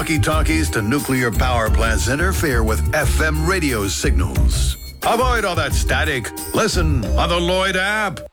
walkie-talkies to nuclear power plants interfere with FM radio signals. Avoid all that static. Listen on the Lloyd app.